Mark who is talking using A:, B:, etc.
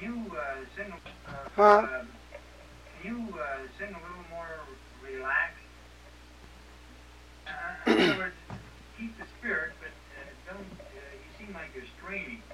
A: Huh?
B: Can you sing a little more relaxed? In other words, keep the spirit, but don't. You seem like you're straining.